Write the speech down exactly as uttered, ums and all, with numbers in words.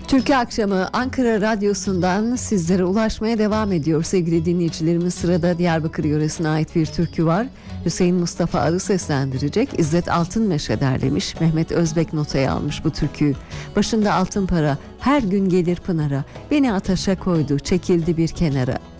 Türkiye Akşamı Ankara Radyosu'ndan sizlere ulaşmaya devam ediyor sevgili dinleyicilerimiz. Sırada Diyarbakır yöresine ait bir türkü var. Hüseyin Mustafa Arı seslendirecek. İzzet Altınmeşe derlemiş. Mehmet Özbek notaya almış bu türküyü. Başında altın para, her gün gelir pınara. Beni ataşa koydu, çekildi bir kenara.